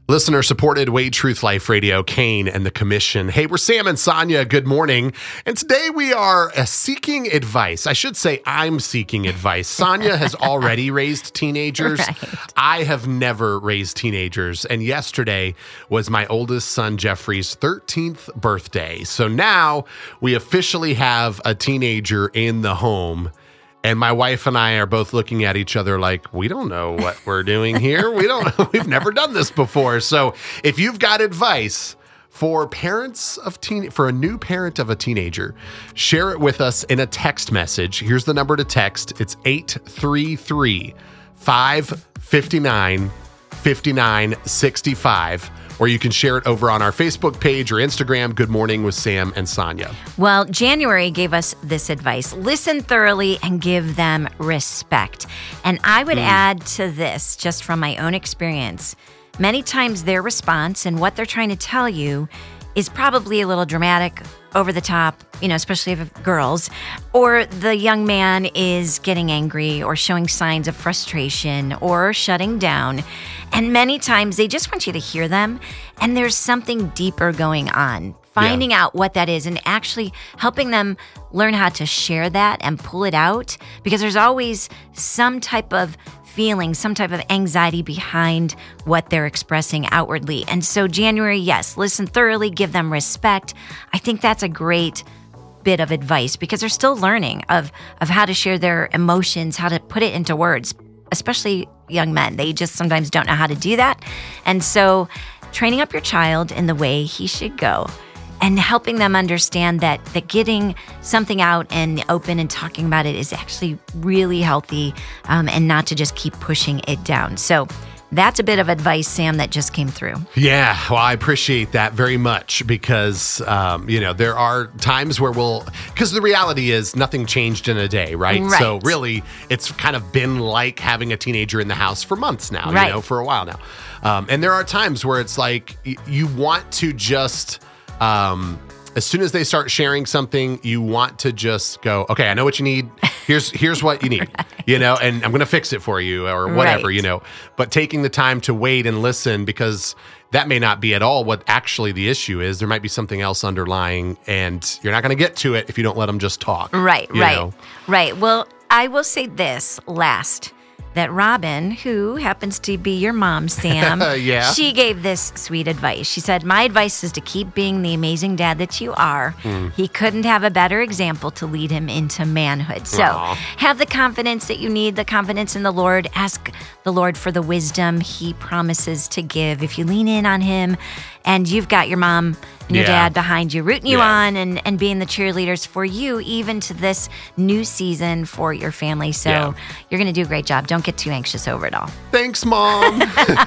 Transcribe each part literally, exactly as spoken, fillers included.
Listener-supported Way Truth Life Radio, Kane and the Commission. Hey, we're Sam and Sonia. Good morning. And today we are uh, seeking advice. I should say I'm seeking advice. Sonia has already raised teenagers. Right. I have never raised teenagers. And yesterday was my oldest son, Jeffrey's thirteenth birthday. So now we officially have a teenager in the home. And my wife and I are both looking at each other like, we don't know what we're doing here. We don't, we've never done this before. So if you've got advice for parents of teen, for a new parent of a teenager, share it with us in a text message. Here's the number to text. It's eight three three, five five nine, five nine six five. Or you can share it over on our Facebook page or Instagram. Good Morning with Sam and Sonia. Well, January gave us this advice. Listen thoroughly and give them respect. And I would mm. add to this, just from my own experience, many times their response and what they're trying to tell you is probably a little dramatic, over the top, you know, especially if girls, or the young man is getting angry or showing signs of frustration or shutting down. And many times they just want you to hear them, and there's something deeper going on. Finding yeah. out what that is and actually helping them learn how to share that and pull it out, because there's always some type of feeling, some type of anxiety behind what they're expressing outwardly. And so January, yes, listen thoroughly, give them respect. I think that's a great bit of advice because they're still learning of, of how to share their emotions, how to put it into words, especially young men. They just sometimes don't know how to do that. And so training up your child in the way he should go and helping them understand that, that getting something out and open and talking about it is actually really healthy, um, and not to just keep pushing it down. So that's a bit of advice, Sam, that just came through. Yeah, well, I appreciate that very much because, um, you know, there are times where we'll, because the reality is nothing changed in a day, right? Right. So really, it's kind of been like having a teenager in the house for months now, right. you know, for a while now. Um, and there are times where it's like y- you want to just... Um, as soon as they start sharing something, you want to just go, okay, I know what you need. Here's here's what you need, right. you know, and I'm going to fix it for you or whatever, right. you know. But taking the time to wait and listen, because that may not be at all what actually the issue is. There might be something else underlying, and you're not going to get to it if you don't let them just talk. Right, you right, know? right. Well, I will say this last. That Robin, who happens to be your mom, Sam, yeah. she gave this sweet advice. She said, my advice is to keep being the amazing dad that you are. Mm. He couldn't have a better example to lead him into manhood. So Aww. Have the confidence that you need, the confidence in the Lord. Ask the Lord for the wisdom he promises to give. If you lean in on him and you've got your mom and your yeah. dad behind you, rooting you yeah. on and, and being the cheerleaders for you, even to this new season for your family. So yeah. you're going to do a great job. Don't get too anxious over it all. Thanks, Mom.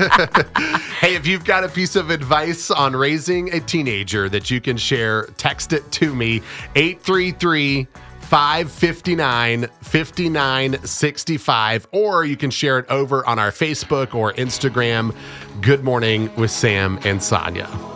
Hey, if you've got a piece of advice on raising a teenager that you can share, text it to me, eight three three, five five nine, five nine six five, or you can share it over on our Facebook or Instagram. Good Morning with Sam and Sonia.